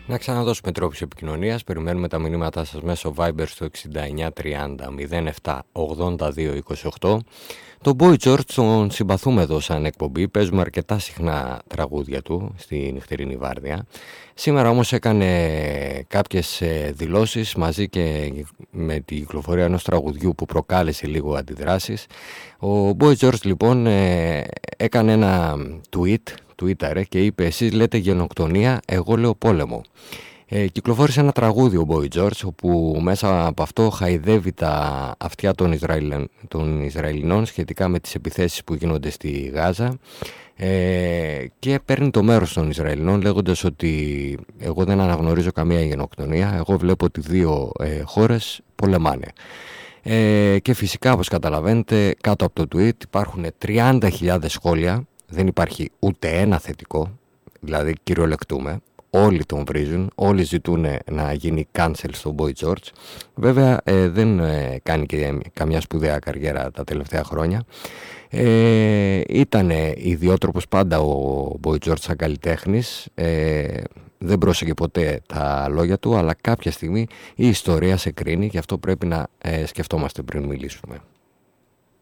Να ξαναδώσουμε τρόπους επικοινωνίας. Περιμένουμε τα μηνύματά σας μέσω Viber στο 6930 07 82 28. Τον Boy George τον συμπαθούμε εδώ σαν εκπομπή. Παίζουμε αρκετά συχνά τραγούδια του στη νυχτερινή βάρδια. Σήμερα όμως έκανε κάποιες δηλώσεις μαζί και με την κυκλοφορία ενός τραγουδιού που προκάλεσε λίγο αντιδράσεις. Ο Boy George λοιπόν έκανε ένα Twitter και είπε: εσείς λέτε γενοκτονία, εγώ λέω πόλεμο. Κυκλοφόρησε ένα τραγούδι ο Boy George, όπου μέσα από αυτό χαϊδεύει τα αυτιά των Ισραηλινών σχετικά με τις επιθέσεις που γίνονται στη Γάζα, και παίρνει το μέρος των Ισραηλινών λέγοντας ότι εγώ δεν αναγνωρίζω καμία γενοκτονία, εγώ βλέπω ότι δύο χώρες πολεμάνε. Και φυσικά, όπως καταλαβαίνετε, κάτω από το tweet υπάρχουν 30.000 σχόλια, δεν υπάρχει ούτε ένα θετικό, δηλαδή κυριολεκτούμε. Όλοι τον βρίζουν, όλοι ζητούν να γίνει cancel στο Boy George. Βέβαια δεν κάνει και καμιά σπουδαία καριέρα τα τελευταία χρόνια. Ήταν ιδιότροπος πάντα ο Boy George σαν καλλιτέχνης. Δεν πρόσεχε ποτέ τα λόγια του, αλλά κάποια στιγμή η ιστορία σε κρίνει και αυτό πρέπει να σκεφτόμαστε πριν μιλήσουμε.